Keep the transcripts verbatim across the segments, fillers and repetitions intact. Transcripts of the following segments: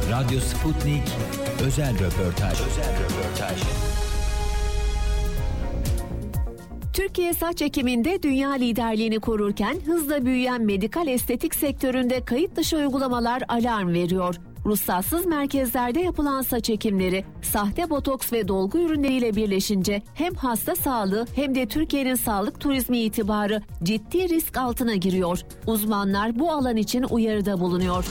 Radyo Sputnik özel röportaj. Özel röportaj. Türkiye saç ekiminde dünya liderliğini korurken hızla büyüyen medikal estetik sektöründe kayıt dışı uygulamalar alarm veriyor. Ruhsatsız merkezlerde yapılan saç ekimleri, sahte botoks ve dolgu ürünleriyle birleşince hem hasta sağlığı hem de Türkiye'nin sağlık turizmi itibarı ciddi risk altına giriyor. Uzmanlar bu alan için uyarıda bulunuyor.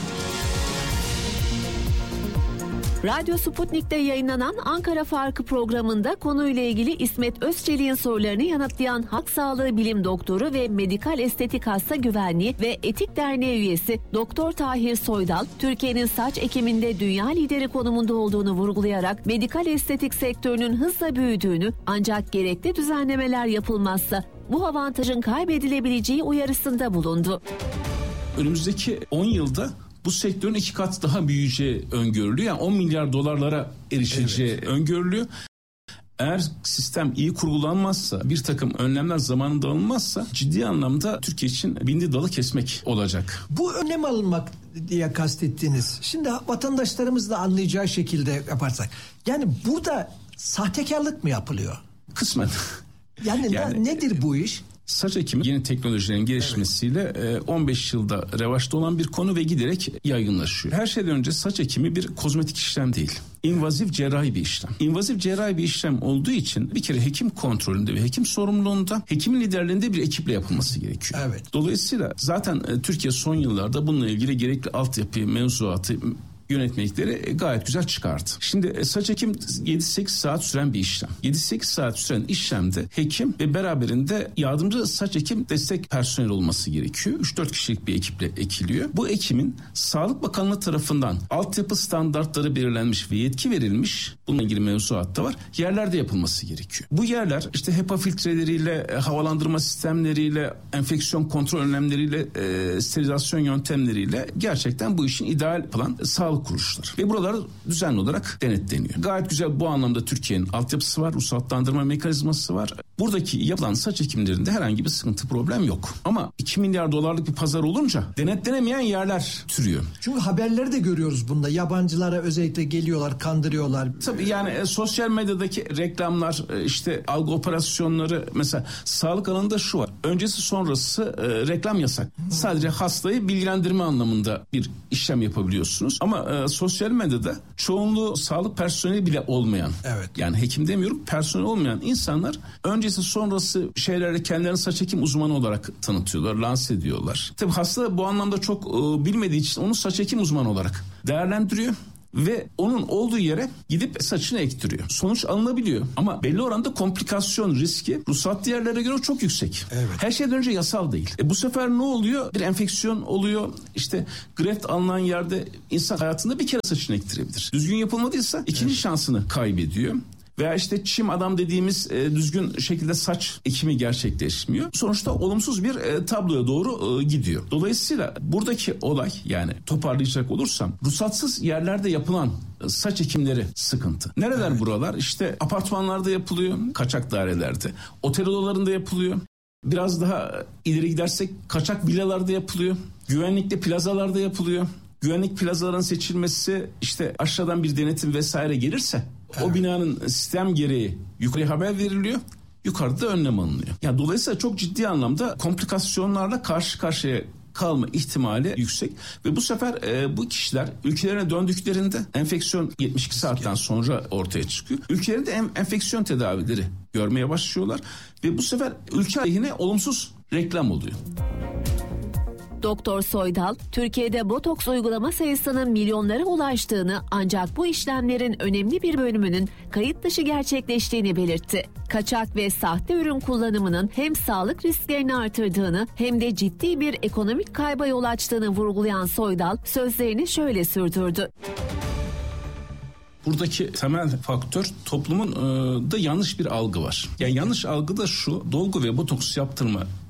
Radyo Sputnik'te yayınlanan Ankara Farkı programında konuyla ilgili İsmet Özçelik'in sorularını yanıtlayan Halk Sağlığı Bilim Doktoru ve Medikal Estetik Hasta Güvenliği ve Etik Derneği üyesi Doktor Tahir Soydal, Türkiye'nin saç ekiminde dünya lideri konumunda olduğunu vurgulayarak medikal estetik sektörünün hızla büyüdüğünü ancak gerekli düzenlemeler yapılmazsa bu avantajın kaybedilebileceği uyarısında bulundu. Önümüzdeki on yılda bu sektörün iki kat daha büyüyeceği öngörülüyor. Yani on milyar dolarlara erişeceği evet. öngörülüyor. Eğer sistem iyi kurgulanmazsa, bir takım önlemler zamanında alınmazsa ciddi anlamda Türkiye için bindi dalı kesmek olacak. Bu önlem alınmak diye kastettiğiniz, şimdi vatandaşlarımız da anlayacağı şekilde yaparsak, yani burada sahtekarlık mı yapılıyor? Kısmen. Yani, yani nedir bu iş? Saç ekimi yeni teknolojilerin gelişmesiyle evet. on beş yılda revaçta olan bir konu ve giderek yaygınlaşıyor. Her şeyden önce saç ekimi bir kozmetik işlem değil. İnvazif cerrahi bir işlem. İnvazif cerrahi bir işlem olduğu için bir kere hekim kontrolünde ve hekim sorumluluğunda, hekimin liderliğinde bir ekiple yapılması gerekiyor. Evet. Dolayısıyla zaten Türkiye son yıllarda bununla ilgili gerekli altyapıyı, mevzuatı, yönetmelikleri gayet güzel çıkardı. Şimdi saç ekim yedi sekiz saat süren bir işlem. yedi sekiz saat süren işlemde hekim ve beraberinde yardımcı saç ekim destek personeli olması gerekiyor. üç dört kişilik bir ekiple ekiliyor. Bu ekimin Sağlık Bakanlığı tarafından altyapı standartları belirlenmiş ve yetki verilmiş, bununla ilgili mevzuatta var, yerlerde yapılması gerekiyor. Bu yerler işte HEPA filtreleriyle, havalandırma sistemleriyle, enfeksiyon kontrol önlemleriyle, e, sterilizasyon yöntemleriyle gerçekten bu işin ideal yapılan sağlık kuruluşları. Ve buralar düzenli olarak denetleniyor. Gayet güzel bu anlamda Türkiye'nin altyapısı var, ruhsatlandırma mekanizması var. Buradaki yapılan saç ekimlerinde herhangi bir sıkıntı, problem yok. Ama iki milyar dolarlık bir pazar olunca denetlenemeyen yerler türüyor. Çünkü haberleri de görüyoruz bunda. Yabancılara özellikle geliyorlar, kandırıyorlar. Tabii yani e, sosyal medyadaki reklamlar, e, işte algı operasyonları, mesela sağlık alanında şu var. Öncesi sonrası e, reklam yasak. Hmm. Sadece hastayı bilgilendirme anlamında bir işlem yapabiliyorsunuz. Ama e, sosyal medyada çoğunluğu sağlık personeli bile olmayan, evet. yani hekim demiyorum, personel olmayan insanlar öncesi sonrası şeylerle kendilerini saç ekim uzmanı olarak tanıtıyorlar, lanse ediyorlar. Tabii hasta bu anlamda çok e, bilmediği için onu saç ekim uzmanı olarak değerlendiriyor ve onun olduğu yere gidip saçını ektiriyor. Sonuç alınabiliyor ama belli oranda komplikasyon riski ruhsatlı yerlere göre çok yüksek. Evet. Her şeyden önce yasal değil. E bu sefer ne oluyor? Bir enfeksiyon oluyor. İşte greft alınan yerde insan hayatında bir kere saçını ektirebilir. Düzgün yapılmadıysa ikinci evet. şansını kaybediyor. Veya işte çim adam dediğimiz e, düzgün şekilde saç ekimi gerçekleşmiyor. Sonuçta olumsuz bir e, tabloya doğru e, gidiyor. Dolayısıyla buradaki olay, yani toparlayacak olursam, ruhsatsız yerlerde yapılan e, saç ekimleri sıkıntı. Nereler evet. buralar? İşte apartmanlarda yapılıyor, kaçak dairelerde, otel odalarında yapılıyor. Biraz daha ileri gidersek kaçak villalarda yapılıyor, güvenlikli plazalarda yapılıyor. Güvenlik plazaların seçilmesi, işte aşağıdan bir denetim vesaire gelirse evet. o binanın sistem gereği yukarıya haber veriliyor. Yukarıda önlem alınıyor. Yani dolayısıyla çok ciddi anlamda komplikasyonlarla karşı karşıya kalma ihtimali yüksek ve bu sefer e, bu kişiler ülkelerine döndüklerinde enfeksiyon yetmiş iki saatten sonra ortaya çıkıyor. Ülkelerinde en, enfeksiyon tedavileri görmeye başlıyorlar ve bu sefer ülke aleyhine olumsuz reklam oluyor. Doktor Soydal, Türkiye'de botoks uygulama sayısının milyonlara ulaştığını ancak bu işlemlerin önemli bir bölümünün kayıt dışı gerçekleştiğini belirtti. Kaçak ve sahte ürün kullanımının hem sağlık risklerini artırdığını hem de ciddi bir ekonomik kayba yol açtığını vurgulayan Soydal sözlerini şöyle sürdürdü. Buradaki temel faktör toplumun e, da yanlış bir algı var. Yani yanlış algı da şu: dolgu ve botoks yaptırma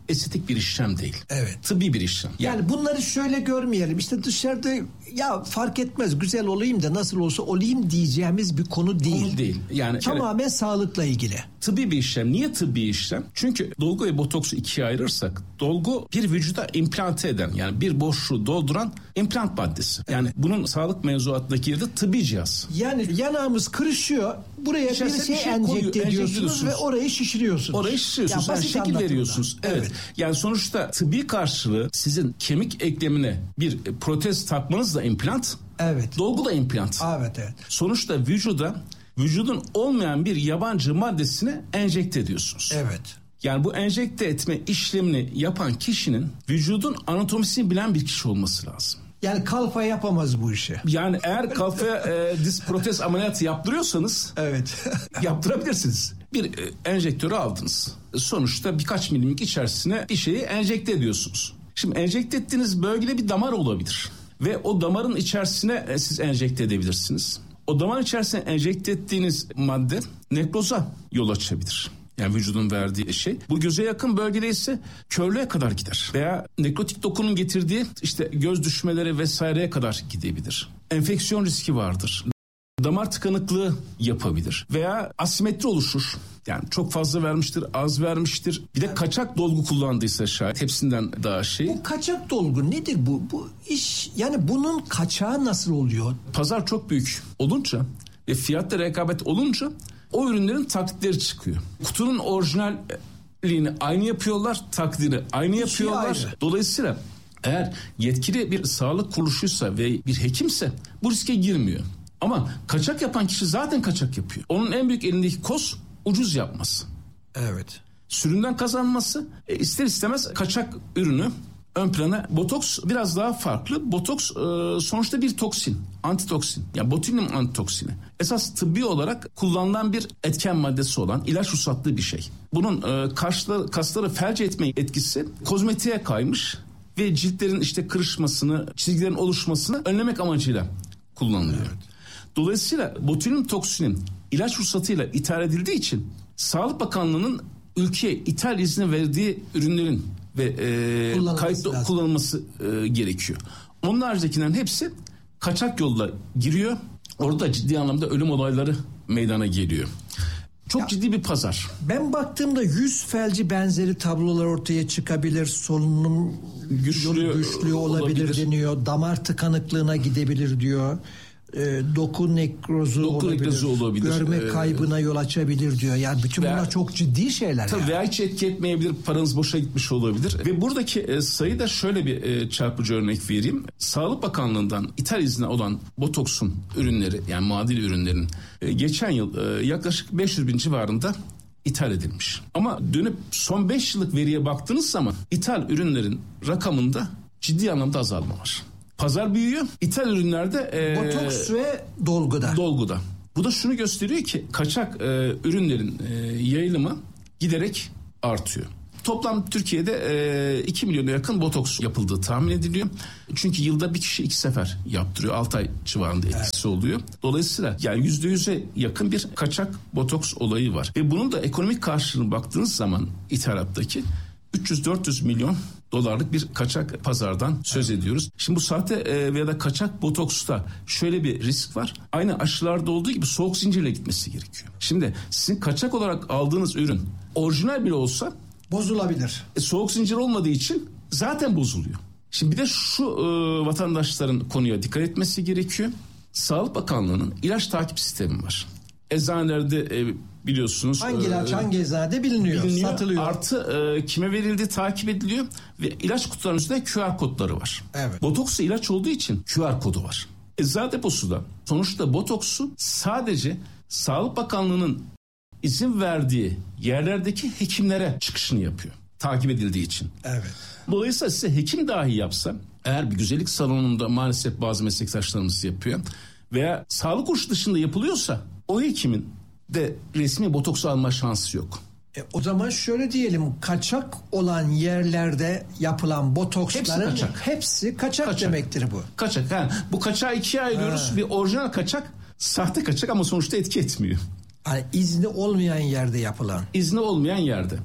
estetik bir işlem değil. Evet. Tıbbi bir işlem. Yani, yani bunları şöyle görmeyelim. İşte dışarıda ya fark etmez güzel olayım da nasıl olsa olayım diyeceğimiz bir konu değil. Konu değil. Yani tamamen evet, sağlıkla ilgili. Tıbbi bir işlem. Niye tıbbi işlem? Çünkü dolgu ve botoksu ikiye ayırırsak dolgu bir vücuda implante eden yani bir boşluğu dolduran implant maddesi. Yani evet, bunun sağlık mevzuatındaki yeri de tıbbi cihaz. Yani yanağımız kırışıyor. Buraya İçerisine bir şey, bir şey enjekte koyuyor, ediyorsunuz enjekte ve orayı şişiriyorsunuz. Orayı şişiriyorsunuz. Yani şekil veriyorsunuz. Evet. evet. Yani sonuçta tıbbi karşılığı sizin kemik eklemine bir protez takmanız da implant. Evet. Dolgu da implant. Evet evet. Sonuçta vücuda vücudun olmayan bir yabancı maddesini enjekte ediyorsunuz. Evet. Yani bu enjekte etme işlemini yapan kişinin vücudun anatomisini bilen bir kişi olması lazım. Yani kalfa yapamaz bu işi. Yani eğer kalfaya e, diz protez ameliyatı yaptırıyorsanız evet, yaptırabilirsiniz. Bir e, enjektörü aldınız. Sonuçta birkaç milimlik içerisine bir şeyi enjekte ediyorsunuz. Şimdi enjekte ettiğiniz bölgede bir damar olabilir. Ve o damarın içerisine e, siz enjekte edebilirsiniz. O damar içerisine enjekte ettiğiniz madde nekroza yol açabilir. Yani vücudun verdiği şey. Bu göze yakın bölgede ise körlüğe kadar gider. Veya nekrotik dokunun getirdiği işte göz düşmeleri vesaireye kadar gidebilir. Enfeksiyon riski vardır. Damar tıkanıklığı yapabilir. Veya asimetri oluşur. Yani çok fazla vermiştir, az vermiştir. Bir de kaçak dolgu kullandıysa şayet hepsinden daha şey. Bu kaçak dolgu nedir bu? Bu iş yani bunun kaçağı nasıl oluyor? Pazar çok büyük olunca ve fiyatta rekabet olunca o ürünlerin taklitleri çıkıyor. Kutunun orijinalliğini aynı yapıyorlar, taklidini aynı yapıyorlar. Ayrı. Dolayısıyla eğer yetkili bir sağlık kuruluşuysa ve bir hekimse bu riske girmiyor. Ama kaçak yapan kişi zaten kaçak yapıyor. Onun en büyük elindeki koz ucuz yapması. Evet. Sürümden kazanması, e, ister istemez kaçak ürünü ön plana. Botoks biraz daha farklı. Botoks e, sonuçta bir toksin, antitoksin. Yani botulinum antitoksini. Esas tıbbi olarak kullanılan bir etken maddesi olan ilaç ruhsatlı bir şey. Bunun e, kasları, kasları felç etme etkisi kozmetiğe kaymış ve ciltlerin işte kırışmasını, çizgilerin oluşmasını önlemek amacıyla kullanılıyor. Evet. Dolayısıyla botulinum toksinin ilaç ruhsatıyla ithal edildiği için Sağlık Bakanlığı'nın ülkeye ithal izni verdiği ürünlerin ve e, kayıtlı kullanılması e, gerekiyor. Onun haricindekilerin hepsi kaçak yolla giriyor. Orada ciddi anlamda ölüm olayları meydana geliyor. Çok ya, ciddi bir pazar. Ben baktığımda yüz felci benzeri tablolar ortaya çıkabilir. Solunum güçlü, güçlü olabilir, olabilir deniyor. Damar tıkanıklığına gidebilir diyor. E, doku nekrozu doku olabilir, nekrozu olabilir, görme kaybına ee, yol açabilir diyor. Yani bütün veya, bunlar çok ciddi şeyler. Tabii yani. Veya hiç etki etmeyebilir, paranız boşa gitmiş olabilir. Ve buradaki e, sayıda şöyle bir e, çarpıcı örnek vereyim. Sağlık Bakanlığı'ndan ithal izni olan botoksun ürünleri, yani muadil ürünlerin e, geçen yıl e, yaklaşık beş yüz bin civarında ithal edilmiş. Ama dönüp son beş yıllık veriye baktığınız zaman ithal ürünlerin rakamında ciddi anlamda azalma var. Pazar büyüyor. İthal ürünlerde e, botoks ve dolguda. Dolguda. Bu da şunu gösteriyor ki kaçak e, ürünlerin e, yayılımı giderek artıyor. Toplam Türkiye'de e, iki milyona yakın botoks yapıldığı tahmin ediliyor. Çünkü yılda bir kişi iki sefer yaptırıyor. altı ay civarında etkisi evet. oluyor. Dolayısıyla yani yüzde yüze yakın bir kaçak botoks olayı var. Ve bunun da ekonomik karşılığına baktığınız zaman ithalattaki üç yüz dört yüz milyon dolarlık bir kaçak pazardan söz evet. ediyoruz. Şimdi bu sahte e, veya da kaçak botoksta şöyle bir risk var. Aynı aşılarda olduğu gibi soğuk zincirle gitmesi gerekiyor. Şimdi sizin kaçak olarak aldığınız ürün orijinal bile olsa bozulabilir. E, soğuk zincir olmadığı için zaten bozuluyor. Şimdi bir de şu e, vatandaşların konuya dikkat etmesi gerekiyor. Sağlık Bakanlığı'nın ilaç takip sistemi var. Eczanelerde e, biliyorsunuz. Hangi ilaç e, hangi eczanede biliniyor, biliniyor, satılıyor. Artı e, kime verildiği takip ediliyor ve ilaç kutularının üstünde Q R kodları var. Evet. Botoks ilaç olduğu için Q R kodu var. Eczane deposu da sonuçta botoksu sadece Sağlık Bakanlığı'nın izin verdiği yerlerdeki hekimlere çıkışını yapıyor. Takip edildiği için. Evet. Dolayısıyla size hekim dahi yapsa, eğer bir güzellik salonunda maalesef bazı meslektaşlarımız yapıyor veya sağlık kuruluşu dışında yapılıyorsa o hekimin de resmi botoks alma şansı yok. E, o zaman şöyle diyelim, kaçak olan yerlerde yapılan botoksların hepsi kaçak, hepsi kaçak, kaçak. demektir bu. Kaçak. Yani bu kaçağı ikiye ayırıyoruz. Ha. Bir orijinal kaçak, sahte kaçak ama sonuçta etki etmiyor. Yani izni olmayan yerde yapılan. İzni olmayan yerde.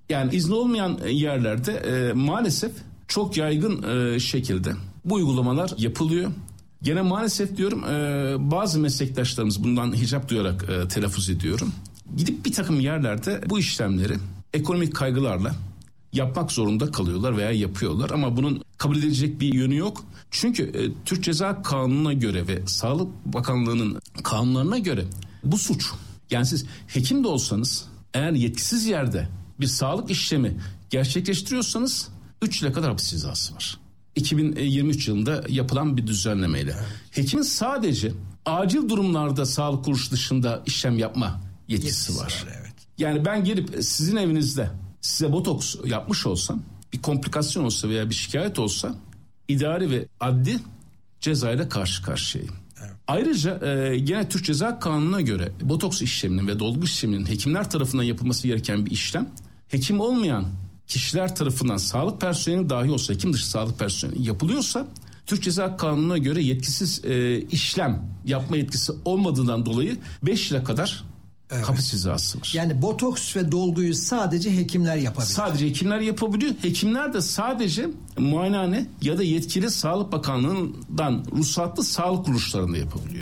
Yani izni olmayan yerlerde e, maalesef çok yaygın e, şekilde bu uygulamalar yapılıyor. Gene maalesef diyorum e, bazı meslektaşlarımız, bundan hicap duyarak e, telaffuz ediyorum, gidip bir takım yerlerde bu işlemleri ekonomik kaygılarla yapmak zorunda kalıyorlar veya yapıyorlar ama bunun kabul edilecek bir yönü yok. Çünkü e, Türk Ceza Kanunu'na göre ve Sağlık Bakanlığı'nın kanunlarına göre bu suç. Yani siz hekim de olsanız, eğer yetkisiz yerde bir sağlık işlemi gerçekleştiriyorsanız üç yıla kadar hapis cezası var. iki bin yirmi üç yılında yapılan bir düzenlemeyle. Evet. Hekimin sadece acil durumlarda sağlık kuruluşu dışında işlem yapma yetkisi, yetkisi var. var evet. Yani ben gelip sizin evinizde size botoks yapmış olsam, bir komplikasyon olsa veya bir şikayet olsa idari ve adli cezayla karşı karşıyayım. Evet. Ayrıca e, gene Türk Ceza Kanunu'na göre botoks işleminin ve dolgu işleminin hekimler tarafından yapılması gereken bir işlem, hekim olmayan kişiler tarafından, sağlık personeli dahi olsa, hekim dışı sağlık personeli yapılıyorsa, Türk Ceza Kanunu'na göre yetkisiz e, işlem yapma yetkisi olmadığından dolayı beş yıla kadar evet. hapis cezası var. Yani botoks ve dolguyu sadece hekimler yapabiliyor. Sadece hekimler yapabiliyor. Hekimler de sadece muayenehane ya da yetkili Sağlık Bakanlığı'ndan ruhsatlı sağlık kuruluşlarında yapabiliyor.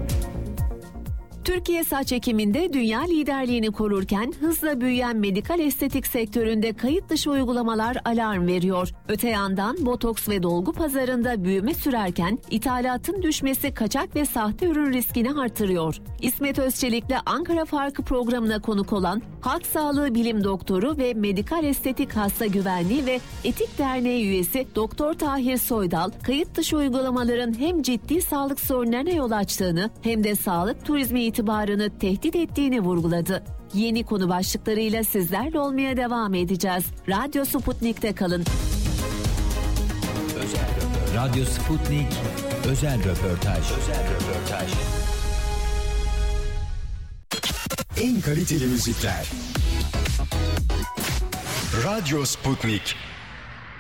Türkiye saç ekiminde dünya liderliğini korurken hızla büyüyen medikal estetik sektöründe kayıt dışı uygulamalar alarm veriyor. Öte yandan botoks ve dolgu pazarında büyüme sürerken ithalatın düşmesi kaçak ve sahte ürün riskini artırıyor. İsmet Özçelik'le Ankara Farkı programına konuk olan Halk Sağlığı Bilim Doktoru ve Medikal Estetik Hasta Güvenliği ve Etik Derneği üyesi Doktor Tahir Soydal, kayıt dışı uygulamaların hem ciddi sağlık sorunlarına yol açtığını hem de sağlık turizmi itibarını tehdit ettiğini vurguladı. Yeni konu başlıklarıyla sizlerle olmaya devam edeceğiz. Radyo Sputnik'te kalın. Özel Radyo Sputnik özel röportaj. Özel röportaj. En kaliteli müzikler. Radyo Sputnik.